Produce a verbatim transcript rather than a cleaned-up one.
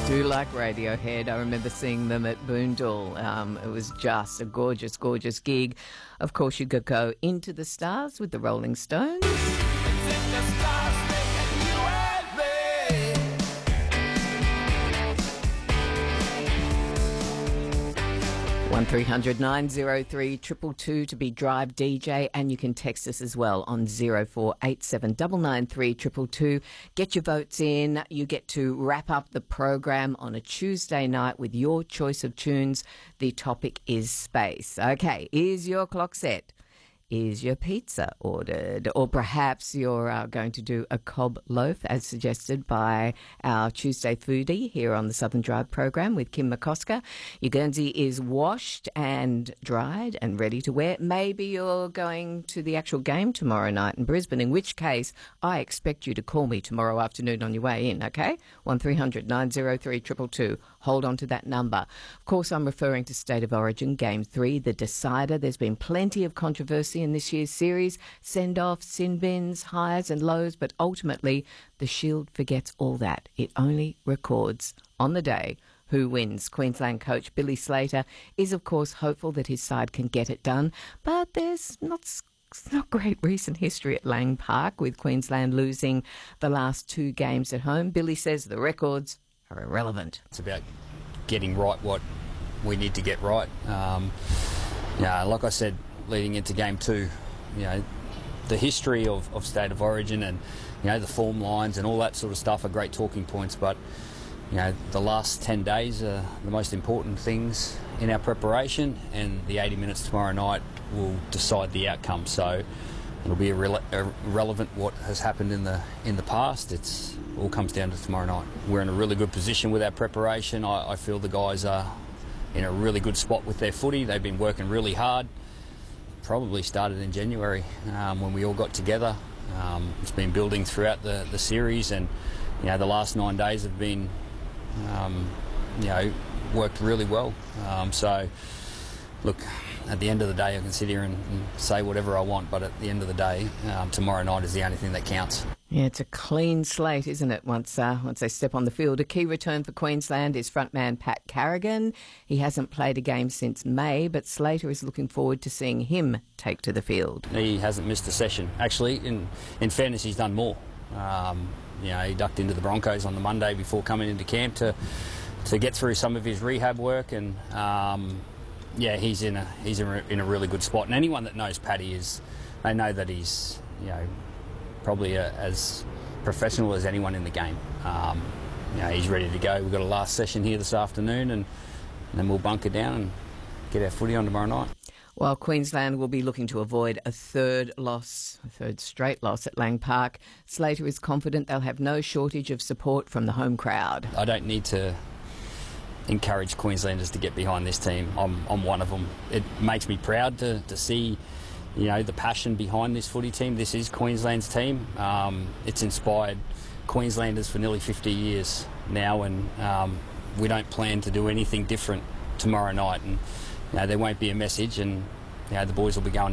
do like Radiohead. I remember seeing them at Boondall. Um, it was just a gorgeous, gorgeous gig. Of course, you could go into the stars with the Rolling Stones. one three hundred nine oh three two two two to be Drive D J, and you can text us as well on zero four eight seven nine nine three two two two. Get your votes in. You get to wrap up the program on a Tuesday night with your choice of tunes. The topic is space. Okay, is your clock set? Is your pizza ordered? Or perhaps you're uh, going to do a cob loaf as suggested by our Tuesday foodie here on the Southern Drive program with Kim McCosker. Your Guernsey is washed and dried and ready to wear. Maybe you're going to the actual game tomorrow night in Brisbane, in which case I expect you to call me tomorrow afternoon on your way in, okay? one three hundred nine oh three two two two. Hold on to that number. Of course, I'm referring to State of Origin Game three, the decider. There's been plenty of controversy in this year's series, send-offs, sin bins, highs and lows, but ultimately the Shield forgets all that. It only records on the day who wins. Queensland coach Billy Slater is, of course, hopeful that his side can get it done, but there's not It's not great recent history at Lang Park, with Queensland losing the last two games at home. Billy says the records are irrelevant. It's about getting right what we need to get right. Um, yeah, like I said, leading into game two, you know, the history of, of State of Origin and, you know, the form lines and all that sort of stuff are great talking points, but, you know, the last ten days are the most important things in our preparation, and the eighty minutes tomorrow night will decide the outcome. So it'll be irre- irrelevant what has happened in the in the past. It's all comes down to tomorrow night. We're in a really good position with our preparation. I, I feel the guys are in a really good spot with their footy. They've been working really hard. Probably started in January um, when we all got together. Um, it's been building throughout the, the series, and, you know, the last nine days have been, um, you know, worked really well. Um, so, look, at the end of the day, I can sit here and, and say whatever I want, but at the end of the day, um, tomorrow night is the only thing that counts. Yeah, it's a clean slate, isn't it, once uh, once they step on the field. A key return for Queensland is frontman Pat Carrigan. He hasn't played a game since May, but Slater is looking forward to seeing him take to the field. He hasn't missed a session. Actually, in, in fairness, he's done more. Um, you know, he ducked into the Broncos on the Monday before coming into camp to to get through some of his rehab work, and um, yeah, he's in a he's in a, in a really good spot. And anyone that knows Paddy is, they know that he's, you know, probably a, as professional as anyone in the game. Um, you know, he's ready to go. We've got a last session here this afternoon, and, and then we'll bunker down and get our footy on tomorrow night. Well, Queensland will be looking to avoid a third loss, a third straight loss at Lang Park. Slater is confident they'll have no shortage of support from the home crowd. I don't need to encourage Queenslanders to get behind this team. I'm, I'm one of them. It makes me proud to, to see, you know, the passion behind this footy team. This is Queensland's team. Um, it's inspired Queenslanders for nearly fifty years now, and um, we don't plan to do anything different tomorrow night. And, you know, there won't be a message, and, you know, the boys will be going